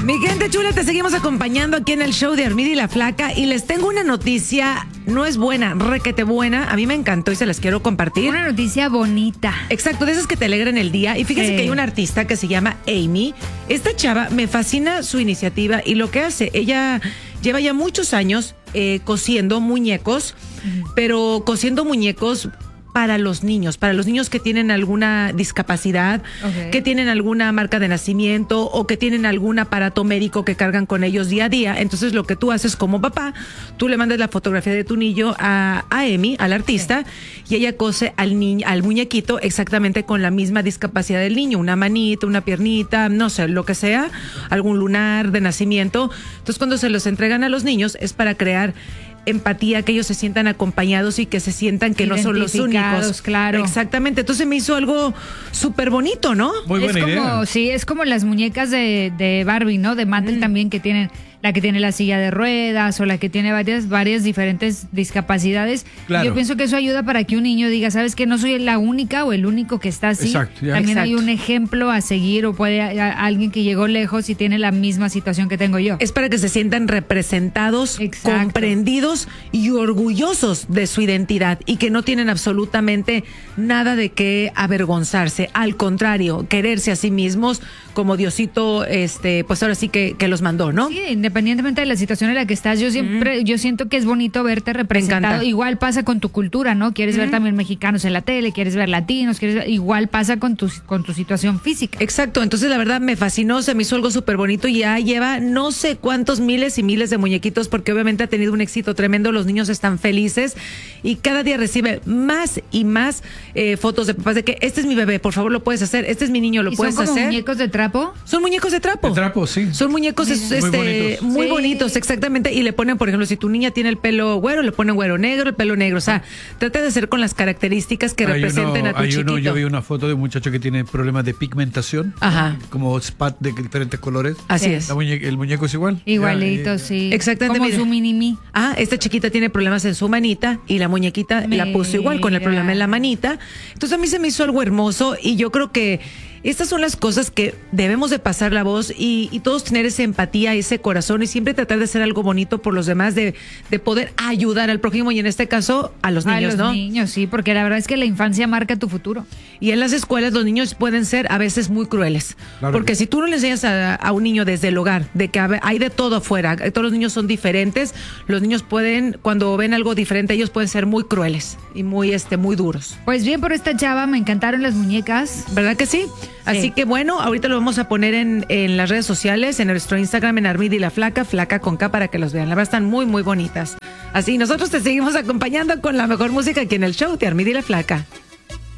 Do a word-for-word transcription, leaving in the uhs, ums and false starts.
Mi gente chula, te seguimos acompañando aquí en el show de Armida y la Flaca y les tengo una noticia, no es buena, requete buena, a mí me encantó y se las quiero compartir. Una noticia bonita. Exacto, de esas que te alegran el día. Y fíjense Sí. que hay una artista que se llama Amy. Esta chava, me fascina su iniciativa y lo que hace, ella lleva ya muchos años eh, cosiendo muñecos, uh-huh. pero cosiendo muñecos para los niños, para los niños que tienen alguna discapacidad, okay. que tienen alguna marca de nacimiento o que tienen algún aparato médico que cargan con ellos día a día. Entonces lo que tú haces como papá, tú le mandas la fotografía de tu niño a, a Amy, al artista, sí. y ella cose al niño, al muñequito exactamente con la misma discapacidad del niño, una manita, una piernita, no sé, lo que sea, algún lunar de nacimiento. Entonces cuando se los entregan a los niños es para crear empatía, que ellos se sientan acompañados y que se sientan que no son los únicos. Claro. Exactamente. Entonces me hizo algo súper bonito, ¿no? Muy buena es como, idea. Sí, es como las muñecas de, de Barbie, ¿no? De Mattel mm. también, que tienen la que tiene la silla de ruedas o la que tiene varias, varias diferentes discapacidades. Claro. Yo pienso que eso ayuda para que un niño diga, ¿sabes qué? No soy la única o el único que está así. Exacto, ya. También Exacto. hay un ejemplo a seguir o puede a, a alguien que llegó lejos y tiene la misma situación que tengo yo. Es para que se sientan representados, Exacto. comprendidos y orgullosos de su identidad y que no tienen absolutamente nada de qué avergonzarse. Al contrario, quererse a sí mismos como Diosito, este, pues ahora sí que, que los mandó, ¿no? Sí, independientemente de la situación en la que estás, yo siempre, mm. yo siento que es bonito verte representado. Igual pasa con tu cultura, ¿no? Quieres mm. ver también mexicanos en la tele, quieres ver latinos, quieres ver, igual pasa con tu, con tu situación física. Exacto, entonces la verdad me fascinó, se me hizo algo súper bonito y ya lleva no sé cuántos miles y miles de muñequitos porque obviamente ha tenido un éxito tremendo, los niños están felices y cada día recibe más y más eh, fotos de papás de que este es mi bebé, por favor lo puedes hacer, este es mi niño, lo ¿Y puedes son como hacer. muñecos de trapo? Son muñecos de trapo. De trapo, sí. Son muñecos muy, este, muy bonitos, muy sí. bonitos, exactamente. Y le ponen, por ejemplo, si tu niña tiene el pelo güero, le ponen güero negro, el pelo negro. O sea, trata de hacer con las características que hay representen uno, a tu hay chiquito. Uno, yo vi una foto de un muchacho que tiene problemas de pigmentación. Ajá. Como spat de diferentes colores. Así Sí. es. La muñe el muñeco es igual. Igualito, Ya, eh, sí. Exactamente. Como mira. su mini-mi. Ah, esta chiquita tiene problemas en su manita y la muñequita Mira. la puso igual con el problema en la manita. Entonces a mí se me hizo algo hermoso y yo creo que estas son las cosas que debemos de pasar la voz y, y todos tener esa empatía, ese corazón y siempre tratar de hacer algo bonito por los demás, de, de poder ayudar al prójimo y en este caso a los niños, a los ¿no? niños, sí, porque la verdad es que la infancia marca tu futuro. Y en las escuelas los niños pueden ser a veces muy crueles. Claro. Porque si tú no le enseñas a, a un niño desde el hogar de que hay de todo afuera, todos los niños son diferentes, los niños pueden, cuando ven algo diferente, ellos pueden ser muy crueles y muy, este, muy duros. Pues bien por esta chava, me encantaron las muñecas. ¿Verdad que sí? Así Sí. que bueno, ahorita lo vamos a poner en, en las redes sociales, en nuestro Instagram, en Armida y la Flaca, Flaca con K para que los vean. La verdad están muy, muy bonitas. Así, nosotros te seguimos acompañando con la mejor música aquí en el show de Armida y la Flaca.